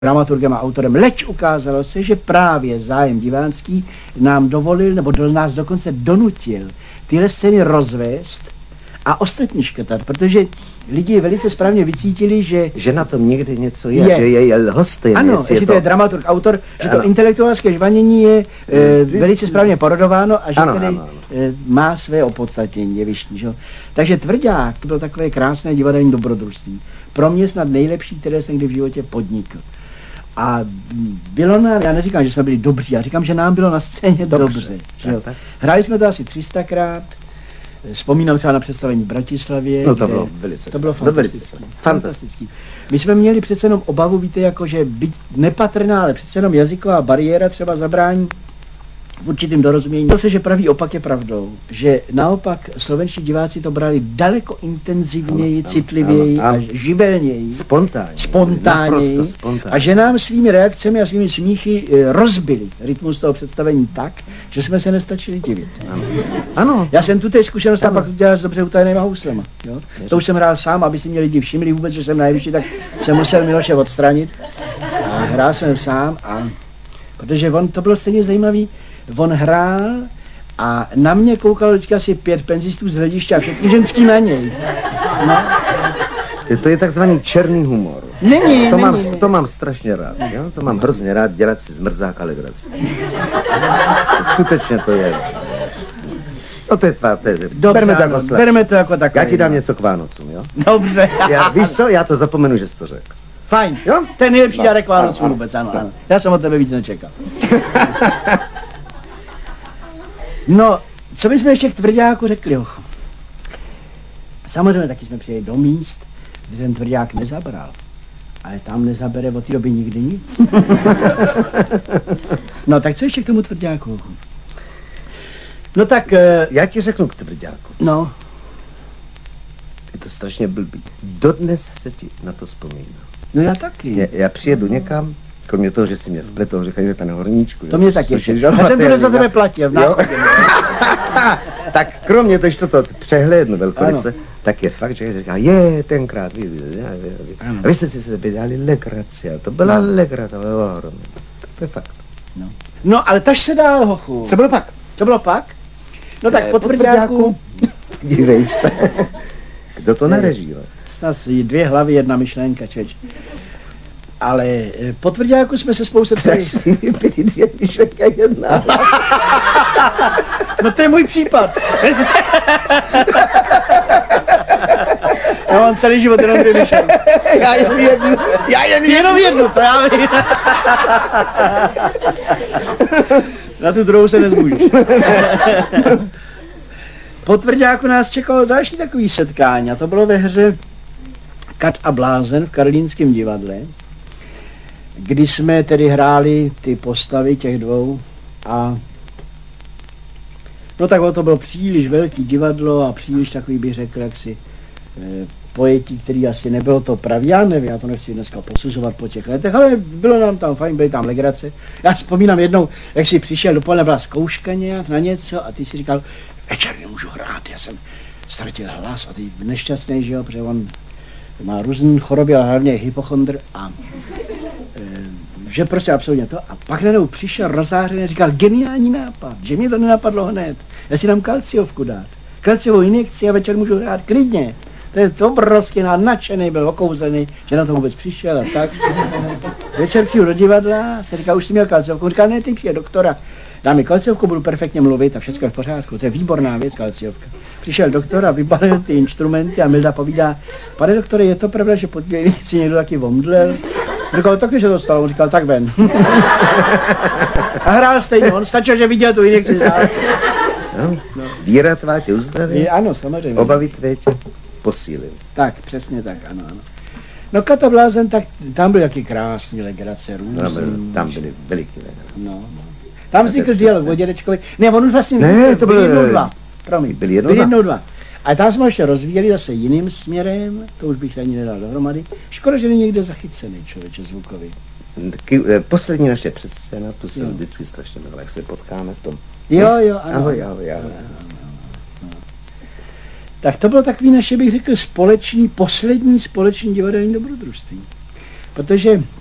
dramaturgem a autorem, leč ukázalo se, že právě zájem divánský nám dovolil, nebo nás dokonce donutil tyhle scény rozvést a ostatní škrtat, protože lidi velice správně vycítili, že na tom někdy něco je. Že je lhostejné. Ano, jestli to je dramaturg, autor, že to intelektuálské žvanění je velice správně porodováno a že tedy má své opodstatnění, je vyšší. Že? Takže Tvrdák to bylo takové krásné divadelní dobrodružství. Pro mě snad nejlepší, které jsem kdy v životě podnikl. A bylo nám, já neříkám, že jsme byli dobří, já říkám, že nám bylo na scéně dobře. Tak. Hráli jsme to asi 300krát, vzpomínám třeba na představení v Bratislavě. No to bylo velice. To bylo fantastický. My jsme měli přece jenom obavu, víte, jako že být nepatrná, ale přece jenom jazyková bariéra třeba zabrání v určitým dorozumění. To se, že pravý opak je pravdou, že naopak slovenští diváci to brali daleko intenzivněji, citlivěji a živelněji. Spontánněji. A že nám svými reakcemi a svými smíchy rozbili rytmus toho představení tak, že jsme se nestačili divit. Ano. Já jsem tu té zkušenost a pak to dělal s dobře utajenýma houslema. Jo? To už jsem hrál sám, aby si mě lidi všimli vůbec, že jsem nejvyšší, tak jsem musel Miloše odstranit. A hrál jsem sám, protože to bylo stejně zajímavý. On hrál a na mě koukalo vždycky asi 5 penzistů z hlediště a všechny ženský na něj. No. To je takzvaný černý humor. To mám strašně rád. Jo? To mám hrozně rád, dělat si z mrzáka legraci. Skutečně to je. No to je bereme to jako takové. Já ti dám něco k Vánocům, jo? Dobře. Víš co, já to zapomenu, že jsi to řekl. Fajn, jo? To je nejlepší dárek Vánocům vůbec, ano. Já jsem od tebe víc nečekal. No, co bychom ještě k Tvrďáku řekli, hochu? Samozřejmě taky jsme přijeli do míst, kde ten Tvrdák nezabral. Ale tam nezabere od té doby nikdy nic. No, tak co ještě k tomu Tvrďáku, hochu? No tak... Já ti řeknu k Tvrďáku. No. Je to strašně blbý. Dodnes se ti na to vzpomínám. No já taky. Já přijedu někam, kromě toho, že si mě spletou, říkají, že ten horníčku. To mě taky. Já jsem to za tebe platil v náchodě. Tak kromě toho, že to přehlédnu velkoryse, tak je fakt, že říká, tenkrát, a vy jste si sebe dali legraci, a to byla legrata, to je fakt. No, ale taž se dál, hochu. Co bylo pak? No tak po Tvrďáku... Dívej se. Kdo to narežíval? Snad 2 hlavy, 1 myšlenka, čeč. Ale po Tvrďáku jsme se spolu setkali. Byly 2 myšlenka, 1. No to je můj případ. Já mám celý život jenom 2 myšlenky. Já jenom jednu, to já vím. Na tu druhou se nezmůžeš. Po Tvrďáku nás čekalo další takový setkání a to bylo ve hře Kat a blázen v Karlínském divadle, kdy jsme tedy hráli ty postavy těch 2 a no tak to bylo příliš velký divadlo a příliš takový, bych řekl, jaksi pojetí, který asi nebylo to pravý, já nevím, já to nechci dneska posuzovat po těch letech, ale bylo nám tam fajn, byly tam legrace. Já vzpomínám jednou, jak jsi přišel dopoledne, byla zkouška nějak na něco a ty si říkal, večer nemůžu hrát, já jsem ztratil hlas a ty nešťastný, že jo, protože on má různé choroby, ale hlavně hypochondr a že prostě absolutně to. A pak najednou přišel rozářený a říkal, geniální nápad, že mě to nenapadlo hned, já si dám kalciovku dát, kalciovou injekci a večer můžu hrát klidně. To je obrovský nadšený, byl okouzený, že na to vůbec přišel a tak. Večer přijdu do divadla, se říká, už jsi měl kalciovku, on říkal, ne, ty přijde doktora. Dá mi kalciovku, budu perfektně mluvit a všechno je v pořádku, to je výborná věc, kalciovka. Přišel doktor a vybalil ty instrumenty a Milda povídá, pane doktore, je to pravda, že pod si někdo taky omdlel? Říkal, taky se to stalo, on říkal, tak ven. A hrál stejně, on stačil, že viděl tu injekci. No. Víra tvá tě uzdraví? Ano, samozřejmě. Obavy tvé tě posílil. Tak, přesně tak, ano. No Kat a blázen, tak tam byly taky krásný legrace, různý. Tam byly veliký legrace. No. Tam vznikl dialog o dědečkovi. Ne, on už vlastně to byl 1-2. Promiň, byl 1-2. A tam jsme ještě rozvíjeli zase jiným směrem, to už bych ani nedal dohromady. Škoda, že není někde zachycený člověče zvukový. Poslední naše předscéna, tu jsem vždycky strašně miloval, jak se potkáme v tom. Jo, ano. Ahoj. Tak to bylo takový naše, bych řekl, poslední společný divadelní dobrodružství. Protože